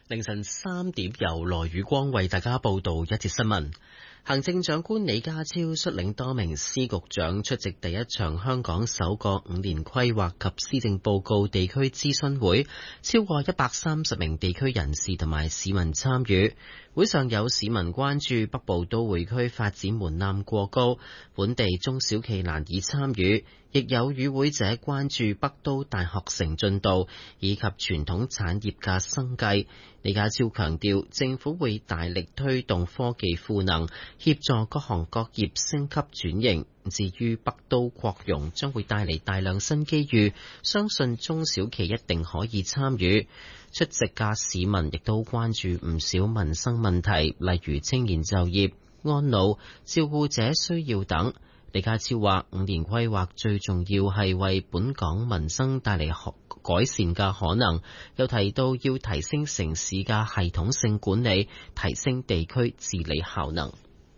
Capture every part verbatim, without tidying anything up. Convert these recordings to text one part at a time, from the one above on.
凌晨三點由羅宇光為大家報道一節新聞。行政長官李家超率領多名司局長出席第一場香港首個五年規劃及施政報告地區諮詢會，超過一百三十名地區人士同埋市民參與。會上有市民關注北部都會區發展門檻過高，本地中小企難以參與，亦有與會者關注北都大學城進度以及傳統產業嘅生計。李家超強調，政府會大力推動科技賦能，協助各行各業升級轉型。至於北都擴容將會帶嚟大量新機遇，相信中小企一定可以參與。出席嘅市民亦都關注唔少民生問題，例如青年就業、安老、照顧者需要等。李家超話：五年規劃最重要係為本港民生帶嚟改善嘅可能，又提到要提升城市嘅系統性管理，提升地區治理效能。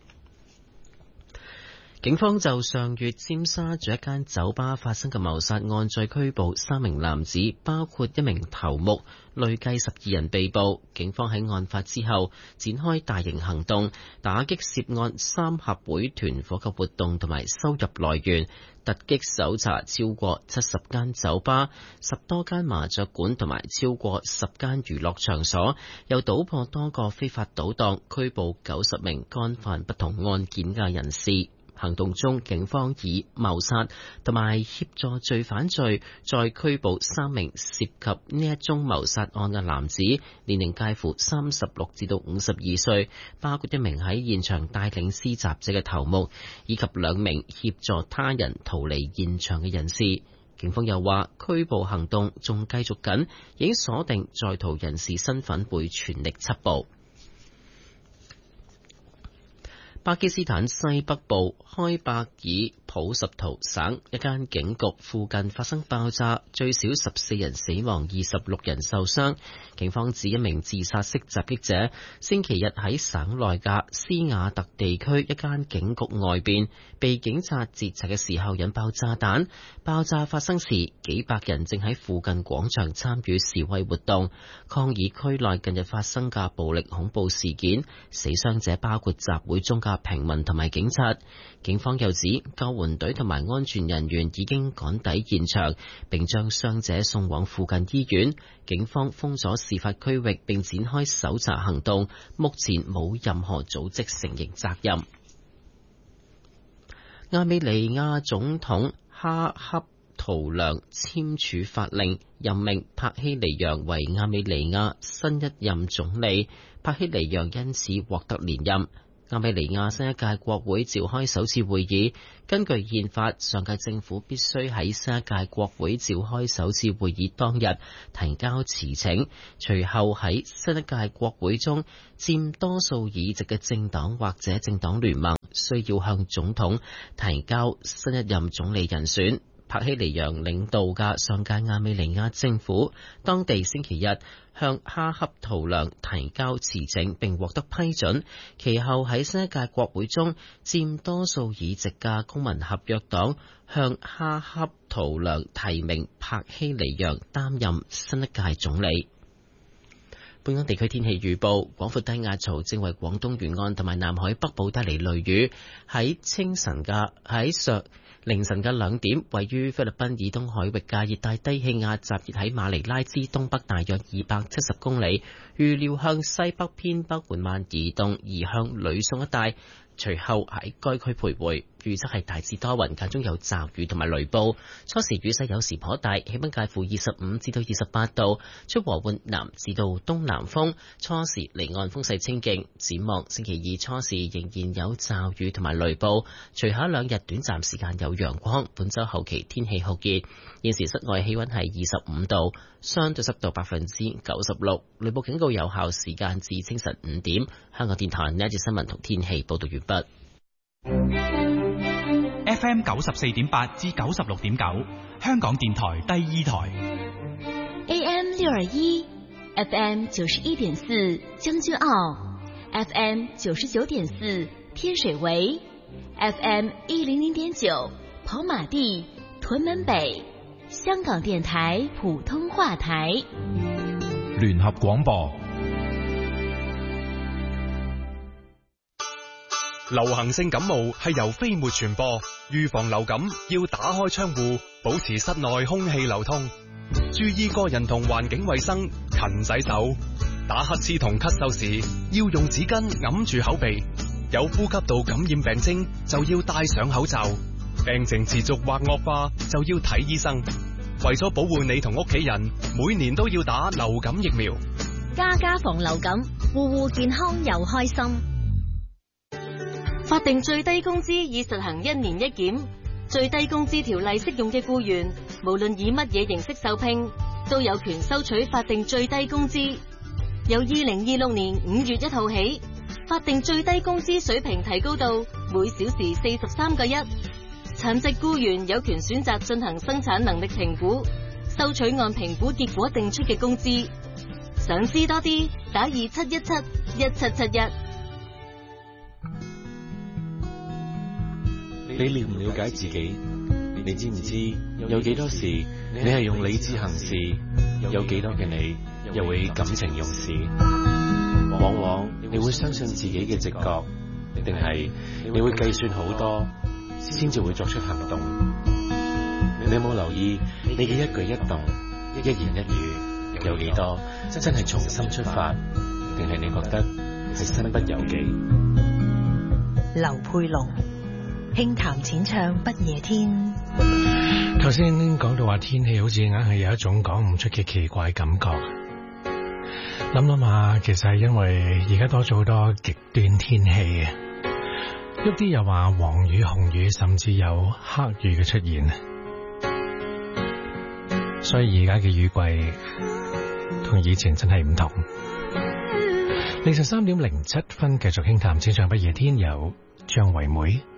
警方就上月尖沙咀一間酒吧發生嘅謀殺案再拘捕三名男子，包括一名頭目，累計十二人被捕。警方喺案發之後展開大型行動，打擊涉案三合會團伙嘅活動同埋收入來源，突擊搜查超過七十間酒吧、十多間麻雀館同埋超過十間娛樂場所，又搗破多個非法賭檔，拘捕九十名干犯不同案件嘅人士。行動中，警方以謀殺同埋協助罪犯罪，再拘捕三名涉及呢一宗謀殺案嘅男子，年齡介乎三十六至到五十二歲，包括一名喺現場帶領施襲者嘅頭目，以及兩名協助他人逃離現場嘅人士。警方又話，拘捕行動仲繼續緊，已經鎖定在逃人士身份，會全力緝捕。巴基斯坦西北部開伯爾普什圖省一間警局附近發生爆炸，最少十四人死亡，二十六人受傷。警方指一名自殺式襲擊者星期日喺省內嘅斯瓦特地區一間警局外邊被警察截查嘅時候引爆炸彈。爆炸發生時，幾百人正喺附近廣場參與示威活動，抗議區內近日發生嘅暴力恐怖事件。死傷者包括集會中嘅平民同埋警察。警方又指救援隊同埋安全人員已經趕抵現場，並將傷者送往附近醫院。警方封咗事發區域並展開搜查行動，目前冇任何組織承認責任。亞美尼亞總統哈恰圖良簽署法令，任命帕希尼揚為亞美尼亞新一任總理，帕希尼揚因此獲得連任。亞美尼亞新一屆國會召開首次會議，根據憲法，上屆政府必須喺新一屆國會召開首次會議當日提交辭呈，隨後喺新一屆國會中佔多數議席嘅政黨或者政黨聯盟需要向總統提交新一任總理人選。帕希尼揚領導嘅上屆亞美尼亞政府，當地星期日向哈恰圖良提交辭呈並獲得批准，其後喺新一屆國會中佔多數議席嘅公民合約黨向哈恰圖良提名帕希尼揚擔任新一屆總理。本港地區天氣預報，廣闊低壓槽正為廣東沿岸同埋南海北部帶嚟雷雨，喺清晨嘅喺上凌晨嘅兩點，位於菲律賓以東海域嘅熱帶低氣壓集結喺馬尼拉之東北大約二百七十公里，預料向西北偏北緩慢移動，移向呂宋一帶，隨後喺該區徘徊。預測係大致多雲，間中有驟雨同埋雷暴，初時雨勢有時頗大，氣溫介乎二十五至到二十八度，吹和緩南至到東南風，初時離岸風勢清勁。展望星期二初時仍然有驟雨同埋雷暴，隨後兩日短暫時間有陽光。本周後期天氣酷熱，現時室外氣溫係二十五度，相對濕度百分之九十六，雷暴警告有效時間至清晨五點。香港電台呢一節新聞同天氣報道完畢。 F M 九十四點八至九十六點九，香港電台第二台。 A M 六二一 ，F M 九十一點四將軍澳 ，F M 九十九點四天水圍 ，F M 一零零點九跑馬地屯門北，香港電台普通話台。 聯合廣播。 流行性感冒係由飛沫傳播，預防流感要打開窗戶，保持室內空氣流通，注意個人同環境衛生，勤洗手。打乞嗤同咳嗽時要用紙巾揞住口鼻，有呼吸道感染病徵就要戴上口罩，病情持續或惡化就要睇醫生。為咗保護你同屋企人，每年都要打流感疫苗。 家家防流感，戶戶健康又開心。 法定最低工資已實行一年一檢，最低工資條例適用嘅僱員，無論以乜嘢形式受聘，都有權收取法定最低工資。由二零二六年五月一號起，法定最低工資水平提高到每小時四十三個一。殘疾僱員有權選擇進行生產能力評估，收取按評估結果定出嘅工資。想知多啲，打二七一七一七七一。 你了唔了解自己？你知唔知有幾多時你係用理智行事，有幾多嘅你又會感情用事？往往你會相信自己嘅直覺，定係你會計算好多先至會作出行動？你有冇留意你嘅一舉一動、一言一語有幾多真係從心出發，定係你覺得係身不由己？ 劉佩龍輕談淺唱不夜天。 頭先講到話天氣好似硬係有一種講唔出嘅奇怪感覺，諗諗下其實係因為而家多咗好多極端天氣嘅，喐啲又話黃雨、紅雨，甚至有黑雨嘅出現，所以而家嘅雨季同以前真係唔同。凌晨三點零七分繼續輕談淺唱不夜天，有張惠妹。